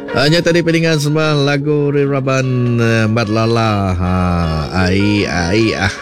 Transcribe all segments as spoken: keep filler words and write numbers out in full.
Hanya tadi pendengar semua lagu Riraban uh, Mat Lala. Ha, ai ai ah.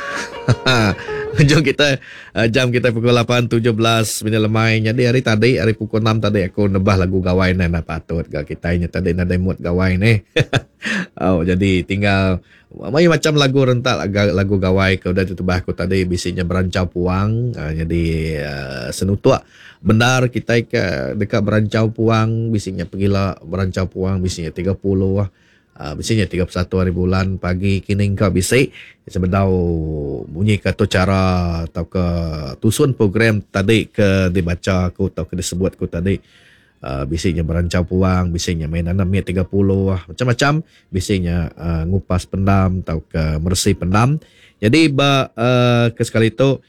Jom kita uh, jam kita pukul lapan tujuh belas minit lemai. Jadi hari tadi hari pukul enam tadi aku nebah lagu gawai ni nak patut ke kita nya tadi nak mood gawai ni. Oh, jadi tinggal macam lagu rentak lagu gawai ke udah ditebah aku tadi bisinya berancau puang. Uh, jadi uh, senutuak benar kita ke dekat berancau puang bisinya pergilah berancau puang bisinya tiga puluh ah. Uh, biasanya tiga puluh satu hari bulan pagi kini kau bisik sebedau bunyi kata cara atau ke tusun program tadi ke dibaca aku atau ke disebut aku tadi uh, biasanya berancau puang biasanya main enam tiga puluh ah, macam-macam biasanya uh, ngupas pendam atau ke mersih pendam. Jadi ba uh, ke sekali itu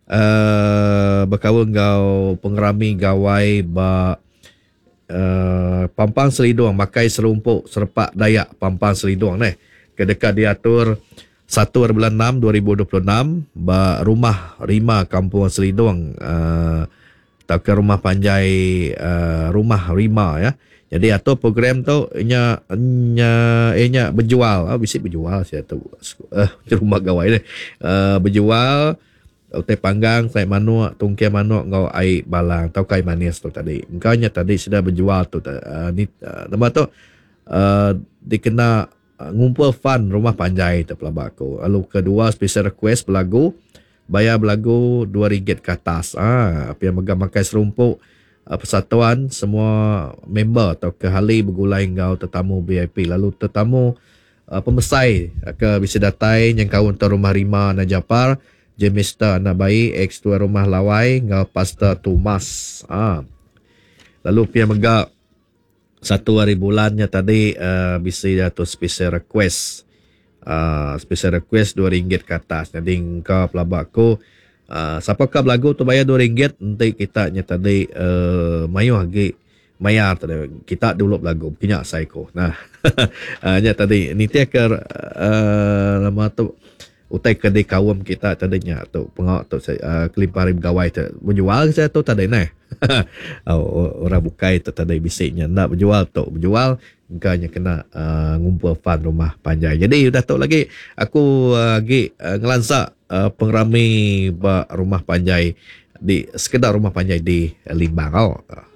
uh, berkawan kau pengerami gawai ba Uh, Pampang Selidong makai serumpuk serpak Dayak Pampang Selidong ni kedekat diatur satu bulan enam dua ribu dua puluh enam ba rumah Rima Kampung Selidong uh, atau ke rumah panjai uh, rumah Rima ya. Jadi atau program tu nya nya nya berjual ah bisik berjual saya tu uh, rumah gawai ni uh, berjual utai panggang, sai manuk, tungkai manuk, ngau air balang, tau kai manis tu tadi. Engkaunya tadi sudah berjual tu. Uh, ni, uh, nama tu, uh, dikena uh, ngumpul fund rumah panjai tu pelabak aku. Lalu kedua, special request belagu, bayar belagu dua ringgit ke atas. Ah, apa yang megang makai serumpuk, uh, persatuan, semua member atau kehali bergulai ngau tetamu V I P. Lalu tetamu uh, pemesai ke bisa datai yang kaunter rumah Rima dan Japar, Jemista anak bayi, X dua rumah lawai, ngau pasta tumas. Ah. Lalu pia megak satu hari bulannya tadi uh, bisa jatuh special request. Uh, special request dua ringgit ke atas. Jadi engkau pelabakku, uh, siapa kau lagu tu bayar dua ringgit, nanti kita nya tadi uh, mayu lagi mayar tadi. Kita dulu lagu, punya psycho. Nah, uh, nya tadi, ni tiakar uh, nama tu, utai kedai kawam kita tadinya tu pengawak tu uh, kelimparan gawai tu menjual saya tu tadi nah. Oh, orang bukai tu tadi bisiknya nak berjual tu berjual engkaunya kena uh, ngumpul fund rumah panjai. Jadi dah tahu lagi aku lagi uh, uh, ngelansak uh, pengrami ba rumah panjai di sekedar rumah panjai di Limbang. Oh.